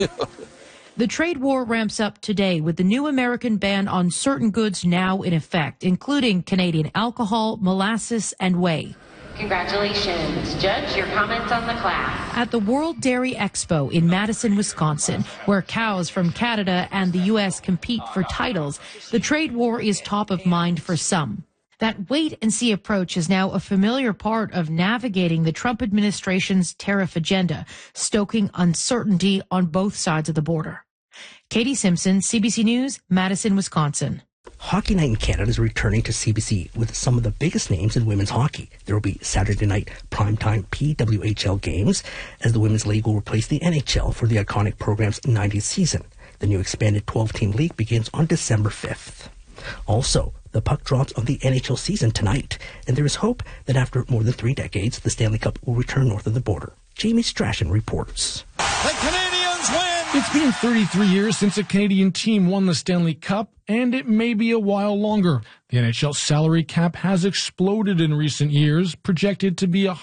The trade war ramps up today with the new American ban on certain goods now in effect, including Canadian alcohol, molasses, and whey. Congratulations. Judge, your comments on the class. At the World Dairy Expo in Madison, Wisconsin, where cows from Canada and the U.S. compete for titles, the trade war is top of mind for some. That wait-and-see approach is now a familiar part of navigating the Trump administration's tariff agenda, stoking uncertainty on both sides of the border. Katie Simpson, CBC News, Madison, Wisconsin. Hockey Night in Canada is returning to CBC with some of the biggest names in women's hockey. There will be Saturday night primetime PWHL games as the Women's League will replace the NHL for the iconic program's 90th season. The new expanded 12-team league begins on December 5th. Also, the puck drops on the NHL season tonight, and there is hope that after more than 3 decades, the Stanley Cup will return north of the border. Jamie Strachan reports. The Canadians win! It's been 33 years since a Canadian team won the Stanley Cup, and it may be a while longer. The NHL salary cap has exploded in recent years, projected to be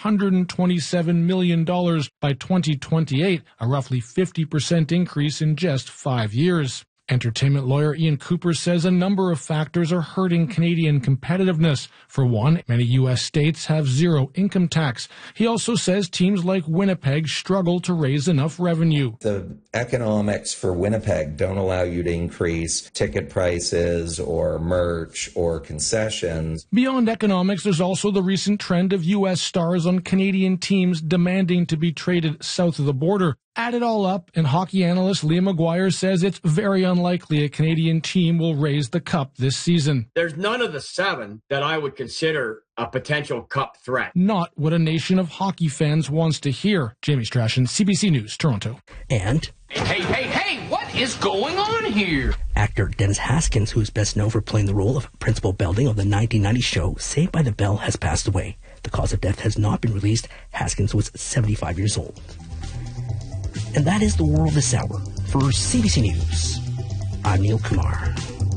$127 million by 2028, a roughly 50% increase in just 5 years. Entertainment lawyer Ian Cooper says a number of factors are hurting Canadian competitiveness. For one, many U.S. states have zero income tax. He also says teams like Winnipeg struggle to raise enough revenue. The economics for Winnipeg don't allow you to increase ticket prices or merch or concessions. Beyond economics, there's also the recent trend of U.S. stars on Canadian teams demanding to be traded south of the border. Add it all up, and hockey analyst Liam McGuire says it's very unlikely a Canadian team will raise the cup this season. There's none of the 7 that I would consider a potential cup threat. Not what a nation of hockey fans wants to hear. Jamie Strachan, CBC News, Toronto. And... Hey, what is going on here? Actor Dennis Haskins, who is best known for playing the role of Principal Belding of the 1990 show Saved by the Bell, has passed away. The cause of death has not been released. Haskins was 75 years old. And that is the world this hour. For CBC News, I'm Neil Kumar.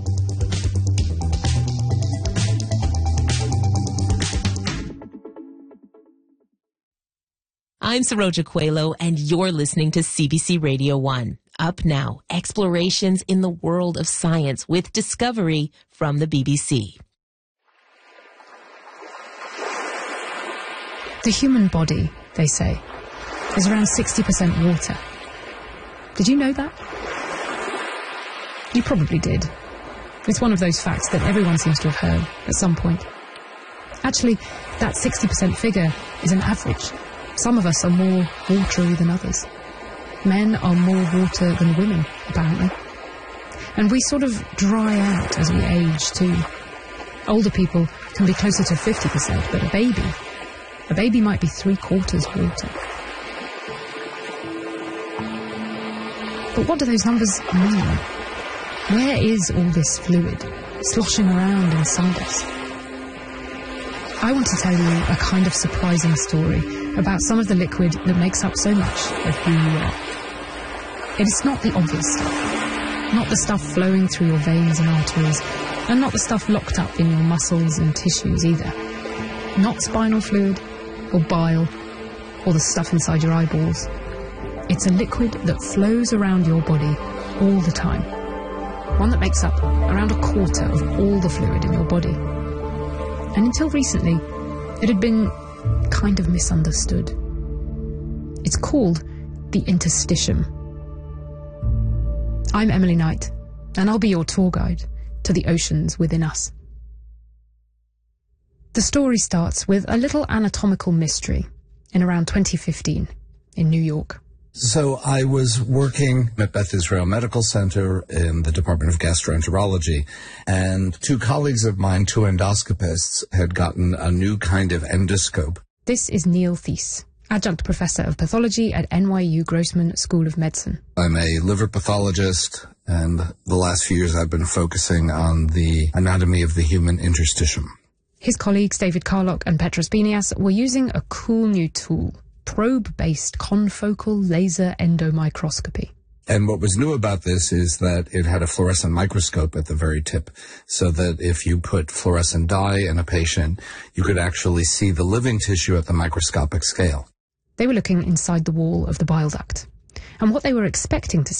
I'm Saroja Coelho, and you're listening to CBC Radio 1. Up now, explorations in the world of science with Discovery from the BBC. The human body, they say, is around 60% water. Did you know that? You probably did. It's one of those facts that everyone seems to have heard at some point. Actually, that 60% figure is an average. Some of us are more watery than others. Men are more water than women, apparently. And we sort of dry out as we age, too. Older people can be closer to 50%, but a baby might be 3/4 water. But what do those numbers mean? Where is all this fluid sloshing around inside us? I want to tell you a kind of surprising story about some of the liquid that makes up so much of who you are. It is not the obvious stuff, not the stuff flowing through your veins and arteries, and not the stuff locked up in your muscles and tissues either. Not spinal fluid, or bile, or the stuff inside your eyeballs. It's a liquid that flows around your body all the time. One that makes up around 1/4 of all the fluid in your body. And until recently, it had been kind of misunderstood. It's called the interstitium. I'm Emily Knight, and I'll be your tour guide to the oceans within us. The story starts with a little anatomical mystery in around 2015 in New York. So I was working at Beth Israel Medical Center in the Department of Gastroenterology, and 2 colleagues of mine, 2 endoscopists, had gotten a new kind of endoscope. This is Neil Thies, adjunct professor of pathology at NYU Grossman School of Medicine. I'm a liver pathologist, and the last few years I've been focusing on the anatomy of the human interstitium. His colleagues David Carlock and Petros Binias were using a cool new tool, probe-based confocal laser endomicroscopy. And what was new about this is that it had a fluorescent microscope at the very tip, so that if you put fluorescent dye in a patient, you could actually see the living tissue at the microscopic scale. They were looking inside the wall of the bile duct, And what they were expecting to